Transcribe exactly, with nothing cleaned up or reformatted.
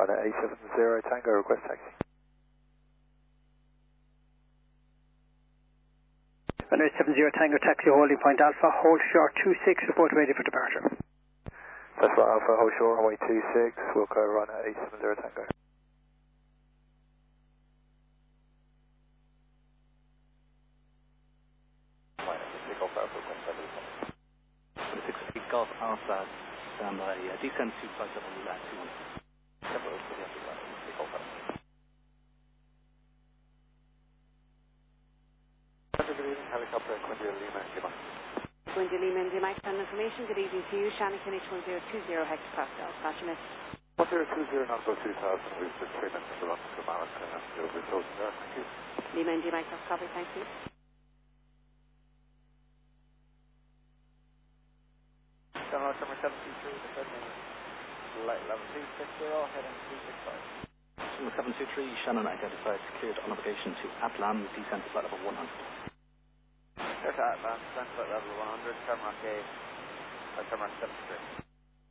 Runway eight seven zero Tango, request taxi. Runway seven zero Tango, taxi holding point Alpha, hold short two six, report ready for departure. That's right, Alpha, hold short, runway two six, we'll go runway eight seven zero Tango. six Golf Alpha, stand by, uh, descend two five seven, relax two one. Helicopter, Quindia Lima, Lima. Quindia Lima, India Mike, send information. Good evening to you. Shannon H one zero two zero hectopascal. Pass your message. one zero two zero, Nautical two thousand, we've been three minutes to London to Mallon, and we'll be closing there, thank you. Lima, India Mike, copy, thank you. General Summer seven two three, the third name is Light level two six zero, heading two six five. Summer seven two three, Shannon identified, cleared on navigation to Atlan, descent to flight level one hundred. Clear to Atlan, descent flight level one hundred, Termark eight, or Termark seven three.